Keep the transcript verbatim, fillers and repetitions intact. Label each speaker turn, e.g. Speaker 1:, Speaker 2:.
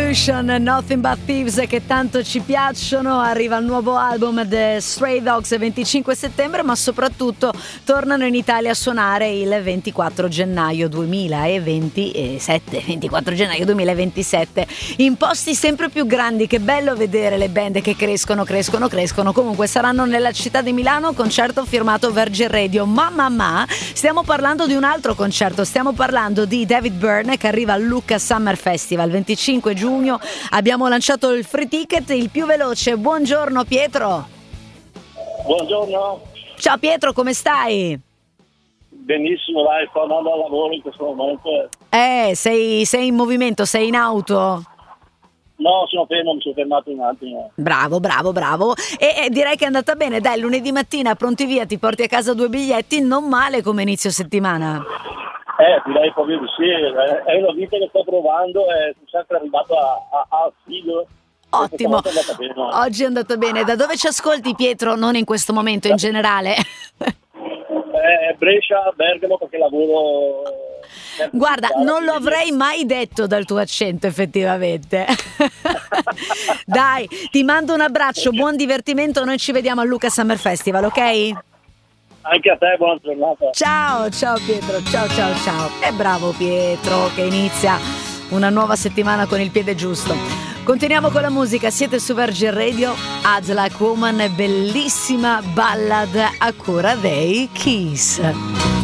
Speaker 1: Revolution, Nothing But Thieves, che tanto ci piacciono. Arriva il nuovo album The Stray Dogs il venticinque settembre, ma soprattutto tornano in Italia a suonare il ventiquattro gennaio duemilaventisette ventiquattro gennaio duemilaventisette in posti sempre più grandi. Che bello vedere le band che crescono, crescono, crescono. Comunque saranno nella città di Milano, concerto firmato Virgin Radio. Ma ma ma stiamo parlando di un altro concerto, stiamo parlando di David Byrne, che arriva al Lucca Summer Festival il venticinque giugno. Abbiamo lanciato il free ticket, il più veloce. Buongiorno Pietro.
Speaker 2: Buongiorno.
Speaker 1: Ciao Pietro, come stai?
Speaker 2: Benissimo, dai, sto andando al lavoro in questo momento.
Speaker 1: Eh, sei, sei in movimento, sei in auto?
Speaker 2: No, sono fermo, mi sono fermato un attimo.
Speaker 1: Bravo, bravo, bravo. E, e direi che è andata bene. Dai, lunedì mattina pronti via, ti porti a casa due biglietti, non male come inizio settimana.
Speaker 2: Eh, direi proprio di sì, è una vita che sto provando e sono sempre arrivato a, a, a figo.
Speaker 1: Ottimo, oggi è andato bene. Da dove ci ascolti Pietro? Non in questo momento, in generale.
Speaker 2: Eh, Brescia, Bergamo, perché lavoro.
Speaker 1: Guarda, non lo avrei mai detto dal tuo accento, effettivamente. Dai, ti mando un abbraccio, buon divertimento, noi ci vediamo al Lucca Summer Festival, ok?
Speaker 2: Anche a te, buona giornata.
Speaker 1: Ciao, ciao Pietro, ciao ciao ciao. E bravo Pietro che inizia una nuova settimana con il piede giusto. Continuiamo con la musica, siete su Virgin Radio. Ads Like Woman, bellissima ballad a cura dei Kiss.